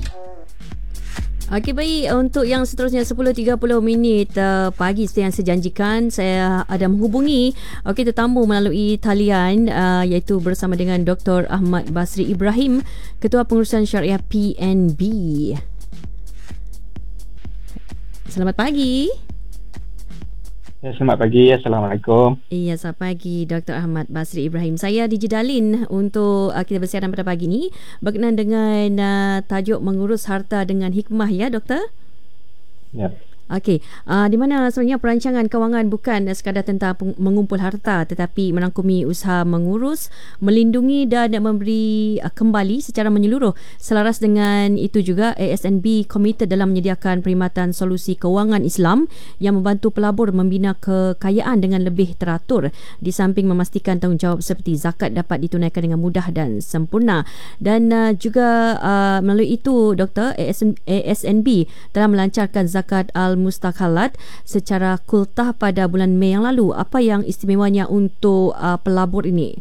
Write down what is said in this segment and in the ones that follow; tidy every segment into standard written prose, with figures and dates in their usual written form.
Okey, baik. Untuk yang seterusnya 10.30 minit pagi seperti yang saya janjikan, saya ada menghubungi tetamu melalui talian iaitu bersama dengan Dr. Ahmad Basri Ibrahim, Ketua Pengurusan Syariah PNB. Selamat pagi. Ya, selamat pagi. Assalamualaikum. Iya, selamat pagi Dr. Ahmad Basri Ibrahim. Saya Dijedalin untuk kita bersiaran pada pagi ini berkenaan dengan tajuk mengurus harta dengan hikmah, ya Doktor? Ya. Okey, di mana sebenarnya perancangan kewangan bukan sekadar tentang mengumpul harta tetapi merangkumi usaha mengurus, melindungi dan memberi kembali secara menyeluruh. Selaras dengan itu juga ASNB komited dalam menyediakan perkhidmatan solusi kewangan Islam yang membantu pelabur membina kekayaan dengan lebih teratur di samping memastikan tanggungjawab seperti zakat dapat ditunaikan dengan mudah dan sempurna. Dan juga melalui itu Doktor, ASNB telah melancarkan zakat al-mustakhalat secara kultah pada bulan Mei yang lalu. Apa yang istimewanya untuk pelabur ini?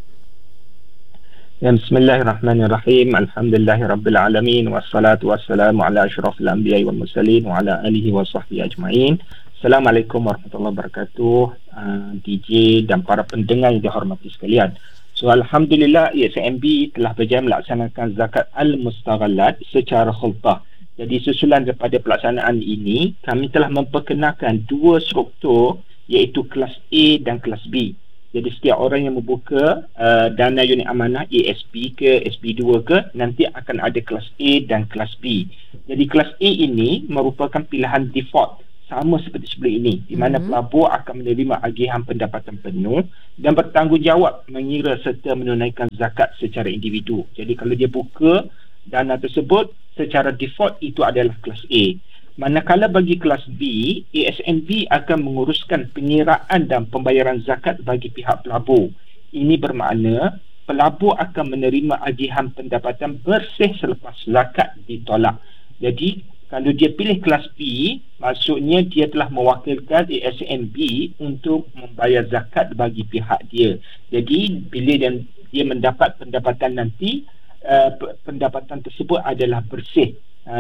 Ya, bismillahirrahmanirrahim. Alhamdulillahirabbil alamin wassalatu wassalamu ala asyrafil anbiya'i wal mursalin wa ala alihi wa sahbihi ajma'in. Assalamualaikum warahmatullahi wabarakatuh. DJ dan para pendengar yang dihormati sekalian. So, alhamdulillah ASNB telah berjaya melaksanakan zakat al-mustakhalat secara khultah. Jadi susulan daripada pelaksanaan ini, kami telah memperkenalkan dua struktur iaitu kelas A dan kelas B. Jadi setiap orang yang membuka dana unit amanah ASB ke SB2 ke, nanti akan ada kelas A dan kelas B. Jadi kelas A ini merupakan pilihan default sama seperti sebelum ini, di mana pelabur akan menerima agihan pendapatan penuh dan bertanggungjawab mengira serta menunaikan zakat secara individu. Jadi kalau dia buka dana tersebut, secara default itu adalah kelas A. Manakala bagi kelas B, ASNB akan menguruskan pengiraan dan pembayaran zakat bagi pihak pelabur. Ini bermakna pelabur akan menerima agihan pendapatan bersih selepas zakat ditolak. Jadi kalau dia pilih kelas B, maksudnya dia telah mewakilkan ASNB untuk membayar zakat bagi pihak dia. Jadi bila dia mendapat pendapatan nanti, pendapatan tersebut adalah bersih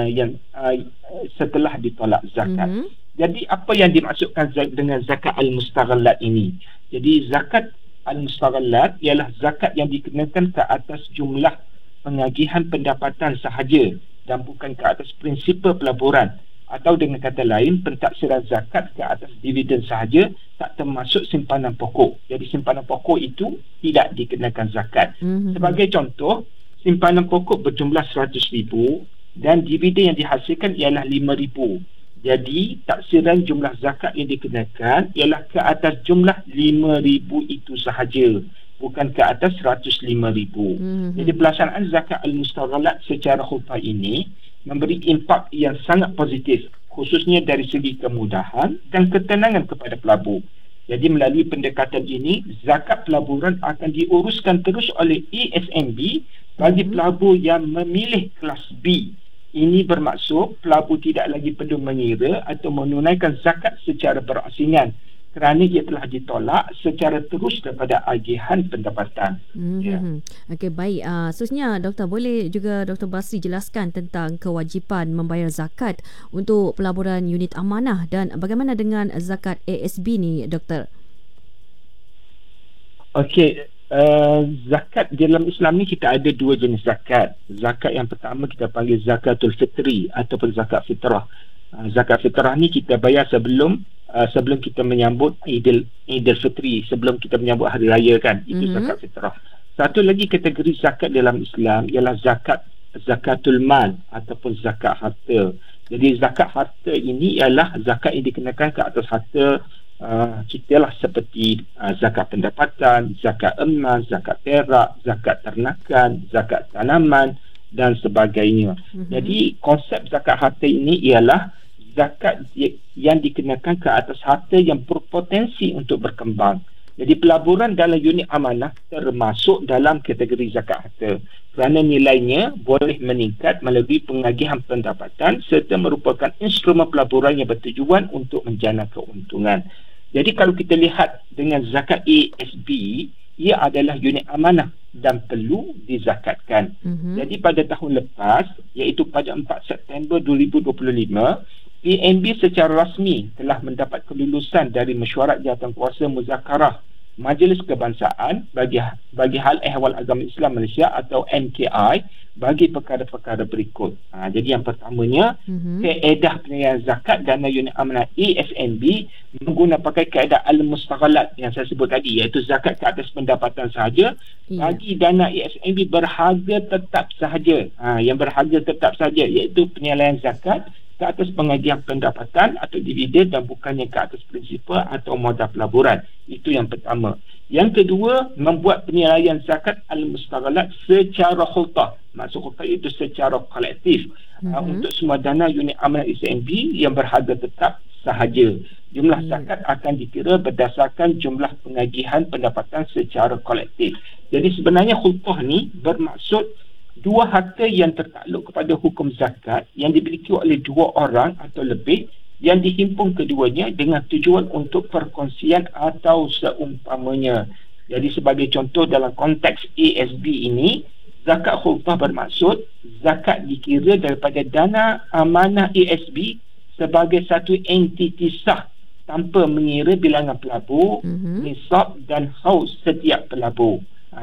setelah ditolak zakat. Jadi apa yang dimaksudkan dengan zakat al-mustakhalat ini? Jadi zakat al-mustakhalat ialah zakat yang dikenakan ke atas jumlah pengagihan pendapatan sahaja dan bukan ke atas prinsipal pelaburan, atau dengan kata lain pentaksiran zakat ke atas dividen sahaja, tak termasuk simpanan pokok. Jadi simpanan pokok itu tidak dikenakan zakat. Sebagai contoh, simpanan pokok berjumlah 100,000 dan dividen yang dihasilkan ialah 5,000. Jadi taksiran jumlah zakat yang dikenakan ialah ke atas jumlah 5,000 itu sahaja, bukan ke atas 105,000. Jadi pelaksanaan zakat al-mustakhalat secara khultah ini memberi impak yang sangat positif, khususnya dari segi kemudahan dan ketenangan kepada pelabur. Jadi melalui pendekatan ini, zakat pelaburan akan diuruskan terus oleh ASNB bagi pelabur yang memilih kelas B. Ini bermaksud pelabur tidak lagi perlu mengira atau menunaikan zakat secara berasingan kerana ia telah ditolak secara terus daripada agihan pendapatan. Okey, baik. Seterusnya Doktor, boleh juga Dr. Basri jelaskan tentang kewajipan membayar zakat untuk pelaburan unit amanah dan bagaimana dengan zakat ASB ni, Doktor? Okey, zakat dalam Islam ni kita ada dua jenis zakat. Zakat yang pertama kita panggil zakatul fitri ataupun zakat fitrah. Zakat fitrah ni kita bayar sebelum kita menyambut Idul Fitri, sebelum kita menyambut hari raya kan. Itu zakat fitrah. Satu lagi kategori zakat dalam Islam ialah zakatul mal ataupun zakat harta. Jadi zakat harta ini ialah zakat yang dikenakan ke atas harta kita lah, seperti zakat pendapatan, zakat emas, zakat perak, zakat ternakan, zakat tanaman dan sebagainya. Jadi konsep zakat harta ini ialah zakat yang dikenakan ke atas harta yang berpotensi untuk berkembang. Jadi pelaburan dalam unit amanah termasuk dalam kategori zakat harta kerana nilainya boleh meningkat melalui pengagihan pendapatan serta merupakan instrumen pelaburan yang bertujuan untuk menjana keuntungan. Jadi kalau kita lihat dengan zakat ASB, ia adalah unit amanah dan perlu dizakatkan. Jadi pada tahun lepas, iaitu pada 4 September 2025, PNB secara rasmi telah mendapat kelulusan dari Mesyuarat Jawatankuasa Muzakarah Majlis Kebangsaan bagi Hal Ehwal Agama Islam Malaysia atau MKI bagi perkara-perkara berikut. Jadi yang pertamanya, kaedah penilaian zakat dana unit amanah ESNB menggunakan pakai kaedah al-mustaghalat yang saya sebut tadi, iaitu zakat ke atas pendapatan sahaja bagi dana ESNB berharga tetap sahaja. Yang berharga tetap sahaja iaitu penilaian zakat ke atas pengagihan pendapatan atau dividen dan bukannya ke atas prinsipal atau modal pelaburan. Itu yang pertama. Yang kedua, membuat penilaian zakat al-mustaghalat secara khultah. Maksud khultah itu secara kolektif untuk semua dana unit amanah ESNB yang berharga tetap sahaja. Jumlah zakat akan dikira berdasarkan jumlah pengagihan pendapatan secara kolektif. Jadi sebenarnya khultah ni bermaksud dua harta yang tertakluk kepada hukum zakat yang dimiliki oleh dua orang atau lebih yang dihimpun keduanya dengan tujuan untuk perkongsian atau seumpamanya. Jadi sebagai contoh dalam konteks ASB ini, zakat khultah bermaksud zakat dikira daripada dana amanah ASB sebagai satu entiti sah tanpa mengira bilangan pelabur, nisab dan haus setiap pelabur.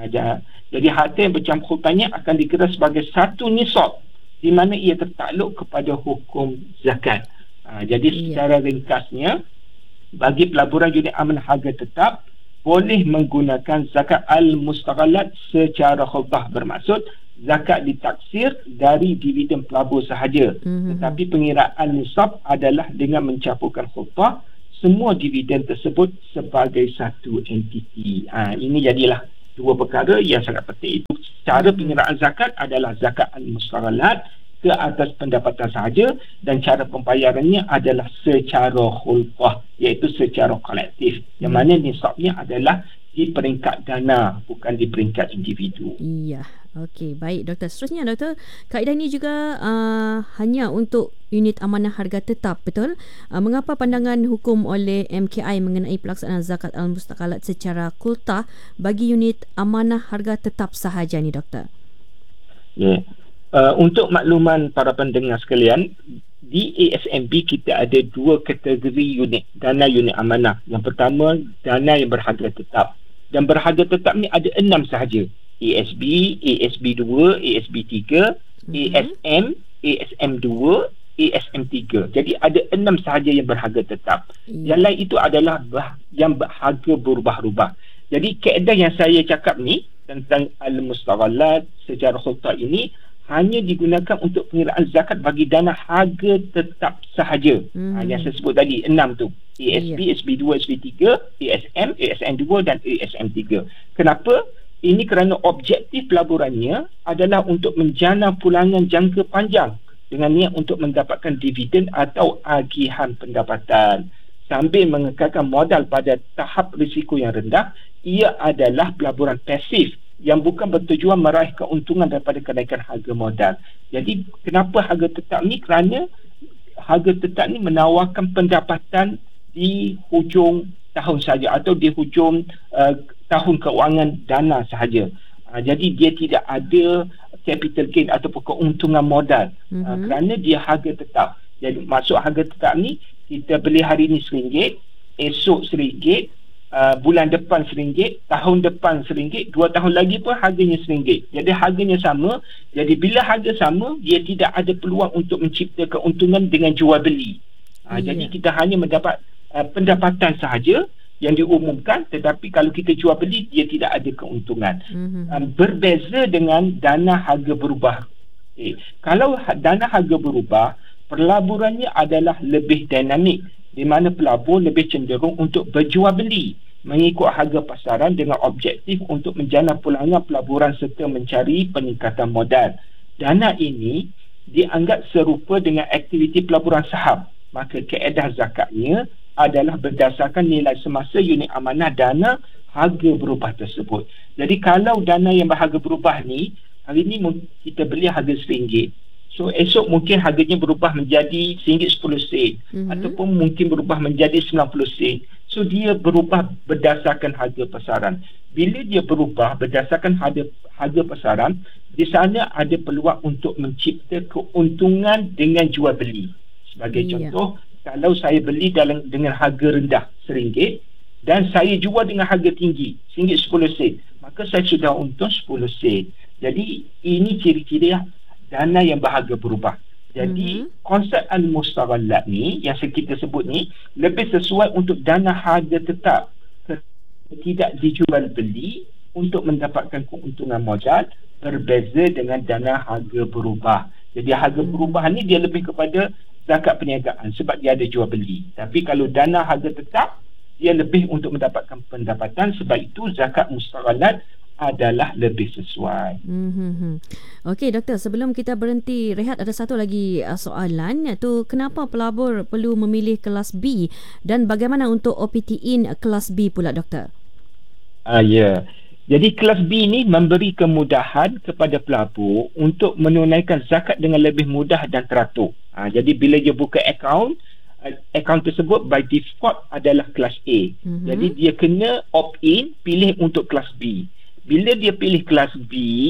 Jadi harta yang bercampur khultahnya akan dikira sebagai satu nisab di mana ia tertakluk kepada hukum zakat. Jadi secara ringkasnya, bagi pelaburan unit amanah harga tetap boleh menggunakan zakat al-mustaghalat secara khultah, bermaksud zakat ditaksir dari dividen pelabur sahaja. Tetapi pengiraan nisab adalah dengan mencampurkan khultah semua dividen tersebut sebagai satu entiti. Ini jadilah dua perkara yang sangat penting. Itu cara pengiraan zakat adalah zakat al-mustaghalat ke atas pendapatan sahaja dan cara pembayarannya adalah secara khultah, iaitu secara kolektif, yang mana nisabnya adalah di peringkat dana, bukan di peringkat individu. Iya, okey, baik doktor. Seterusnya doktor, kaedah ini juga hanya untuk unit amanah harga tetap, betul? Mengapa pandangan hukum oleh MKI mengenai pelaksanaan zakat al-mustaghalat secara khultah bagi unit amanah harga tetap sahaja ni doktor? Ya. Untuk makluman para pendengar sekalian, di ASNB kita ada dua kategori unit, dana unit amanah. Yang pertama, dana yang berharga tetap. Dan berharga tetap ni ada 6 sahaja. ASB, ASB2, ASB3, ASM, ASM2, ASM3. Jadi ada 6 sahaja yang berharga tetap. Yang lain itu adalah yang berharga berubah-ubah. Jadi kaedah yang saya cakap ni tentang al-mustaghalat secara khultah ini hanya digunakan untuk pengiraan zakat bagi dana harga tetap sahaja. Yang saya sebut tadi 6 tu. ASB, ASB2, ASB3, ASM, ASM2 dan ASM3. Kenapa? Ini kerana objektif pelaburannya adalah untuk menjana pulangan jangka panjang dengan niat untuk mendapatkan dividen atau agihan pendapatan sambil mengekalkan modal pada tahap risiko yang rendah. Ia adalah pelaburan pasif yang bukan bertujuan meraih keuntungan daripada kenaikan harga modal. Jadi kenapa harga tetap ni? Kerana harga tetap ni menawarkan pendapatan di hujung tahun saja atau di hujung tahun keuangan dana sahaja. Jadi dia tidak ada capital gain ataupun keuntungan modal kerana dia harga tetap. Jadi maksud harga tetap ni, kita beli hari ni RM1, esok RM1, bulan depan RM1, tahun depan RM1, 2 tahun lagi pun harganya RM1. Jadi harganya sama. Jadi bila harga sama, dia tidak ada peluang untuk mencipta keuntungan dengan jual beli. Jadi kita hanya mendapat pendapatan sahaja yang diumumkan, tetapi kalau kita jual beli, dia tidak ada keuntungan. Berbeza dengan dana harga berubah. Kalau dana harga berubah, pelaburannya adalah lebih dinamik, di mana pelabur lebih cenderung untuk berjual beli mengikut harga pasaran dengan objektif untuk menjana pulangan pelaburan serta mencari peningkatan modal. Dana ini dianggap serupa dengan aktiviti pelaburan saham. Maka kaedah zakatnya adalah berdasarkan nilai semasa unit amanah dana harga berubah tersebut. Jadi kalau dana yang berharga berubah ni, hari ni kita beli harga RM1. So esok mungkin harganya berubah menjadi RM1.10 ataupun mungkin berubah menjadi RM90. So dia berubah berdasarkan harga pasaran. Bila dia berubah berdasarkan harga pasaran, di sana ada peluang untuk mencipta keuntungan dengan jual beli. Sebagai contoh, kalau saya beli dengan harga rendah RM1 dan saya jual dengan harga tinggi RM1.10, maka saya sudah untung RM10. Jadi ini ciri-ciri dana yang berharga berubah. Jadi konsep al-mustaghallat ni yang kita sebut ni lebih sesuai untuk dana harga tetap, tidak dijual beli untuk mendapatkan keuntungan modal, berbeza dengan dana harga berubah. Jadi harga berubah ni dia lebih kepada zakat perniagaan sebab dia ada jual beli. Tapi kalau dana harga tetap, dia lebih untuk mendapatkan pendapatan, sebab itu zakat mustaghallat adalah lebih sesuai. Okey doktor, sebelum kita berhenti rehat, ada satu lagi soalan, iaitu kenapa pelabur perlu memilih kelas B dan bagaimana untuk OPT-in kelas B pula doktor? Ya. Jadi kelas B ni memberi kemudahan kepada pelabur untuk menunaikan zakat dengan lebih mudah dan teratur. Jadi bila dia buka akaun tersebut by default adalah kelas A. Jadi dia kena opt-in, pilih untuk kelas B. Bila dia pilih kelas B,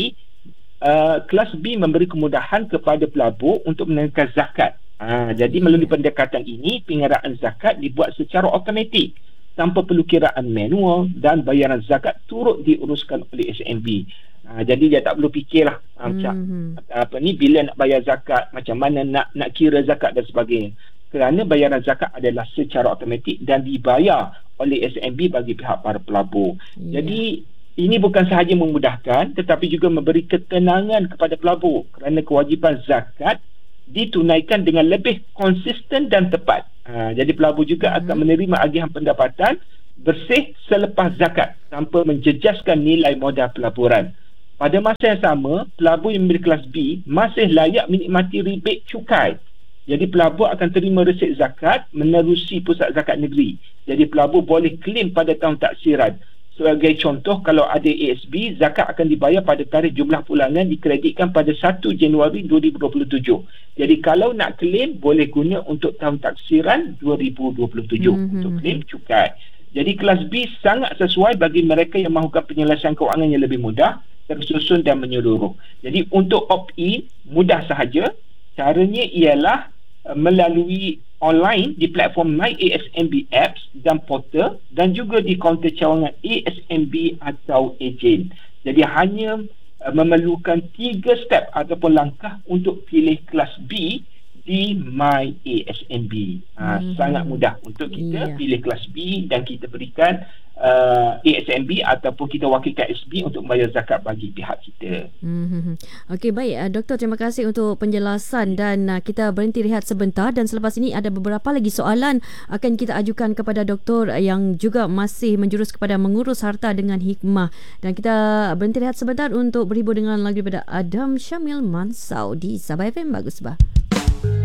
kelas B memberi kemudahan kepada pelabur untuk menunaikan zakat. Jadi melalui pendekatan ini, pengeraan zakat dibuat secara automatik tanpa perlu kiraan manual dan bayaran zakat turut diuruskan oleh SMB. Jadi dia tak perlu fikirlah bila nak bayar zakat, macam mana nak kira zakat dan sebagainya. Kerana bayaran zakat adalah secara automatik dan dibayar oleh SMB bagi pihak para pelabur. Jadi ini bukan sahaja memudahkan tetapi juga memberi ketenangan kepada pelabur kerana kewajipan zakat ditunaikan dengan lebih konsisten dan tepat. Jadi pelabur juga akan menerima agihan pendapatan bersih selepas zakat tanpa menjejaskan nilai modal pelaburan. Pada masa yang sama, pelabur yang memiliki kelas B masih layak menikmati rebate cukai. Jadi pelabur akan terima resit zakat menerusi pusat zakat negeri. Jadi pelabur boleh claim pada tahun taksiran. Sebagai contoh, kalau ada ASB, zakat akan dibayar pada tarikh jumlah pulangan dikreditkan pada 1 Januari 2027. Jadi kalau nak claim, boleh guna untuk tahun taksiran 2027 untuk claim cukai. Jadi kelas B sangat sesuai bagi mereka yang mahukan penyelesaian kewangan yang lebih mudah, tersusun dan menyeluruh. Jadi untuk opt-in, mudah sahaja. Caranya ialah melalui online di platform My ASMB Apps dan portal dan juga di kaunter cawangan ASMB atau ejen. Jadi hanya memerlukan 3 step ataupun langkah untuk pilih kelas B di My ASMB. Sangat mudah untuk kita pilih kelas B dan kita berikan ASMB ataupun kita wakilkan SB untuk membayar zakat bagi pihak kita. Okey, baik doktor, terima kasih untuk penjelasan dan kita berhenti rehat sebentar dan selepas ini ada beberapa lagi soalan akan kita ajukan kepada doktor yang juga masih menjurus kepada mengurus harta dengan hikmah, dan kita berhenti rehat sebentar untuk berhibur dengan lagu daripada Adam Syamil Mansau di Sabah FM. Bagus bah.